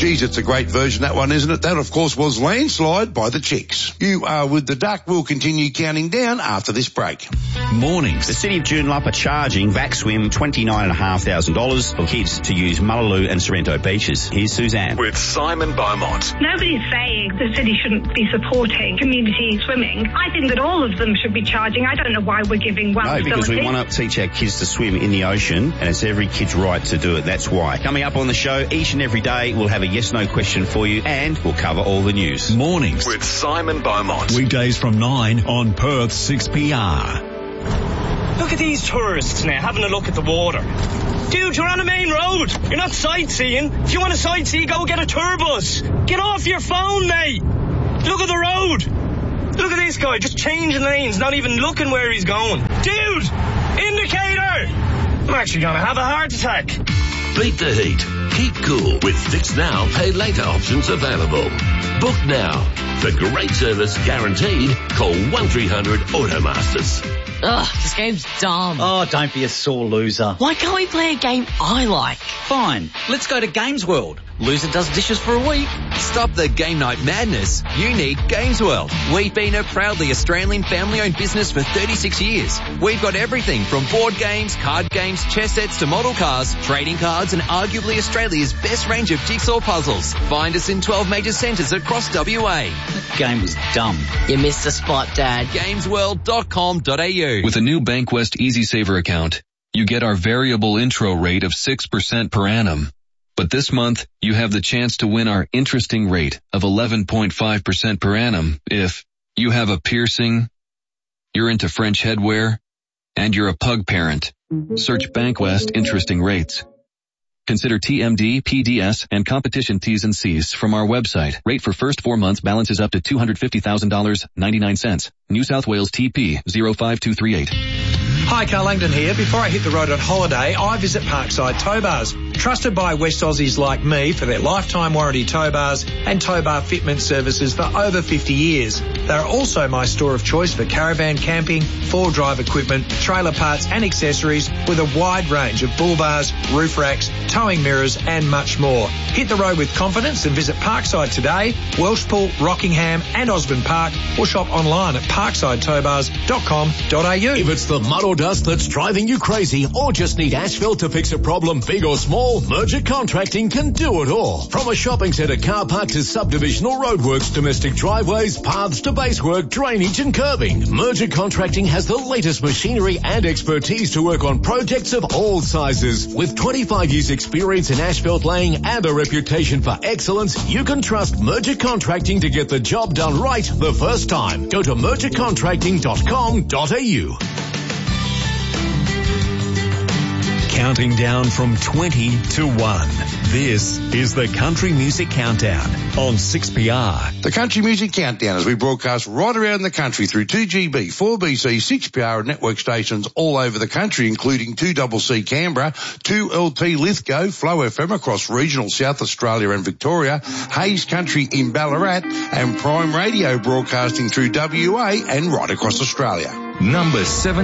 Geez, it's a great version, that one, isn't it? That, of course, was Landslide by the Chicks. You are with the Duck. We'll continue counting down after this break. Mornings. The City of Joondalup are charging VacSwim $29,500 for kids to use Mullaloo and Sorrento beaches. Here's Suzanne. With Simon Beaumont. Nobody's saying the city shouldn't be supporting community swimming. I think that all of them should be charging. I don't know why we're giving one No, because we want to teach our kids to swim in the ocean, and it's every kid's right to do it. That's why. Coming up on the show, each and every day, we'll have a yes-no question for you, and we'll cover all the news. Mornings. With Simon Beaumont. Weekdays from 9 on Perth 6PR. Look at these tourists now having a look at the water. Dude, you're on a main road. You're not sightseeing. If you want to sightsee, go get a tour bus. Get off your phone, mate. Look at the road. Look at this guy just changing lanes, not even looking where he's going. Dude, indicator. I'm actually going to have a heart attack. Beat the heat. Keep cool with Fix Now, Pay Later options available. Book now. For great service guaranteed, call 1300 Automasters. Ugh, this game's dumb. Oh, don't be a sore loser. Why can't we play a game I like? Fine, let's go to Games World. Loser does dishes for a week. Stop the game night madness. You need Games World. We've been a proudly Australian family-owned business for 36 years. We've got everything from board games, card games, chess sets to model cars, trading cards, and arguably Australia's best range of jigsaw puzzles. Find us in 12 major centres across WA. That game was dumb. You missed the spot, Dad. Gamesworld.com.au. With a new Bankwest EasySaver account, you get our variable intro rate of 6% per annum. But this month, you have the chance to win our interesting rate of 11.5% per annum if you have a piercing, you're into French headwear, and you're a pug parent. Search Bankwest Interesting Rates. Consider TMD, PDS, and competition T's and C's from our website. Rate for first 4 months balances up to $250,000, 99 cents. New South Wales TP 05238. Hi, Carl Langdon here. Before I hit the road on holiday, I visit Parkside Tow Bars. Trusted by West Aussies like me for their lifetime warranty tow bars and tow bar fitment services for over 50 years. They're also my store of choice for caravan camping, four-drive equipment, trailer parts and accessories with a wide range of bull bars, roof racks, towing mirrors and much more. Hit the road with confidence and visit Parkside today, Welshpool, Rockingham and Osborne Park, or shop online at parksideTowbars.com.au. If it's the mud or dust that's driving you crazy or just need asphalt to fix a problem big or small, Merger Contracting can do it all. From a shopping centre, car park to subdivisional roadworks, domestic driveways, paths to basework, drainage and curbing, Merger Contracting has the latest machinery and expertise to work on projects of all sizes. With 25 years experience in asphalt laying and a reputation for excellence, you can trust Merger Contracting to get the job done right the first time. Go to mergercontracting.com.au. Counting down from 20 to 1. This is the Country Music Countdown on 6PR. The Country Music Countdown as we broadcast right around the country through 2GB, 4BC, 6PR and network stations all over the country, including 2CC Canberra, 2LT Lithgow, Flow FM across regional South Australia and Victoria, Hayes Country in Ballarat, and Prime Radio broadcasting through WA and right across Australia. Number 7.